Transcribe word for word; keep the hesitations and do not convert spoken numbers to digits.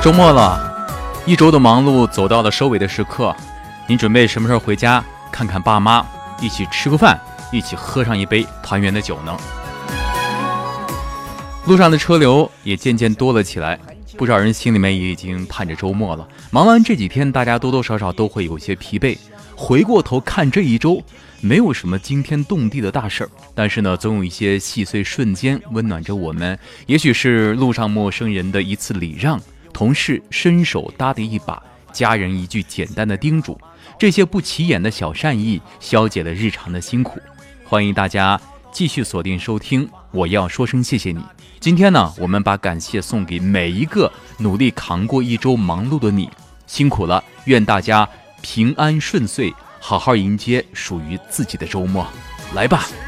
周末了，一周的忙碌走到了收尾的时刻，您准备什么时候回家看看爸妈，一起吃个饭，一起喝上一杯团圆的酒呢？路上的车流也渐渐多了起来，不少人心里面也已经盼着周末了。忙完这几天，大家多多少少都会有些疲惫，回过头看这一周，没有什么惊天动地的大事儿，但是呢，总有一些细碎瞬间温暖着我们。也许是路上陌生人的一次礼让，同事伸手搭的一把，家人一句简单的叮嘱，这些不起眼的小善意消解了日常的辛苦。欢迎大家继续锁定收听，我要说声谢谢你。今天呢，我们把感谢送给每一个努力扛过一周忙碌的你，辛苦了，愿大家平安顺遂，好好迎接属于自己的周末。来吧。